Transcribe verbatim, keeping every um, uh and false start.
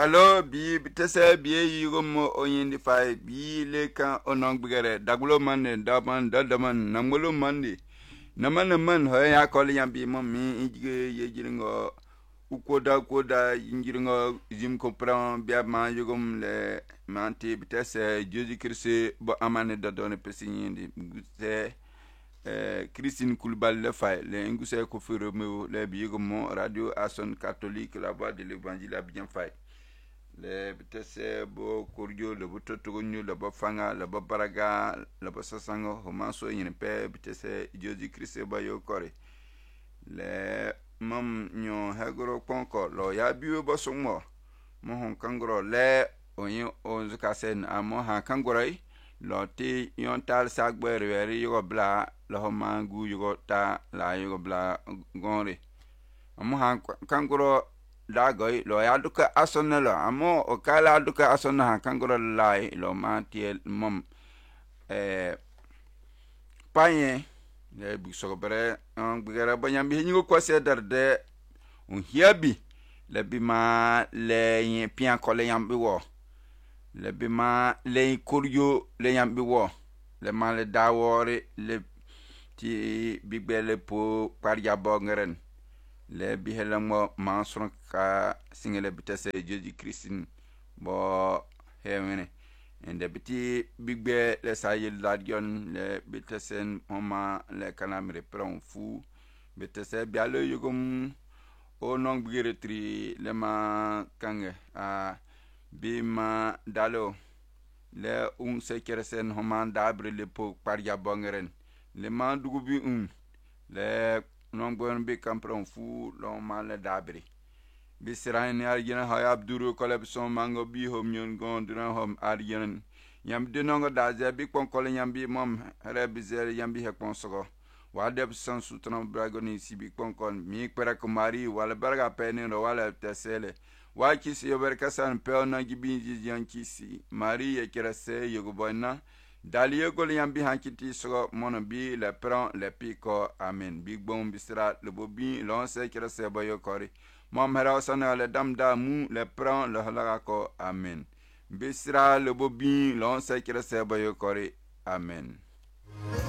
Hello, bi bitese bi yigomo oyindi fay bi leka onong bigere daglo man daman dadaman namolo mandi naman man ho ya kol yambi mom mi ige yejiringo ukoda koda yinjiringo jim compran bi ma yigom le manti bitese Jésus Christ bo amane dadone pesinyindi se eh Christine Koulibaly le fay le nguse ko furo me le bi yigomo radio Ason catholique la voix de l'évangile a bien fay le bitese bo korjo le bototogonyo le bo fanga le bo baraga le bo sasango ho manso yin pe bitese Jésus Christ ba yo kore le mam nyo hagoro konko lo ya biwo bo sumo mo hon kangoro le onyo onzuka sen amo ha kangoro lo ti yon tal sagbere weri yo bla lo ho mangu yo ta la yo bla gonre amo ha kangoro dagoy lo ya duka asonna lo amo o kala duka asonna ha kangoro lai lo mantiel mom eh panye le bi sobre on bigara banyam bi nyugo ko se darde on hiabi le bi ma le yin pian ko le yambi wo le bi ma le kuryo le yambi wo le ma le dawore le ti bigbele po parja bongeren le bi helamo mansron ka singele bitese Jésus Christine bo hewene ende biti bigbe le sayil ladion le bitesen mama le kanamre pron fu bitese bialo yugum o non bigere tri le ma kange a bima dalo le un sekeresen homan dabre le po parja bongeren le ma dugubi un le non bon bi kampron fu lo mal dabri bi sirain arjina ha abduru koleb son mango bi hom nyon gon duran hom arjina yam de nongo da ze bi kon kol yam bi mom rebizer yam bi he konsogo wa deb san sutran bragoni si bi kon kon mi pera ko mari wala berga peni ro wala tesele wa kisi yober kasan pe na gibi jijan kisi mari e kerase yogo bonna Dalie gol yambi hankiti so mono bi le pran le piko amen big bon bisra le bobi lon se kira se boyo kori mom hera sana le damda mu le pran le halaga ko amen bisra le bobi lon se kira se boyo kori amen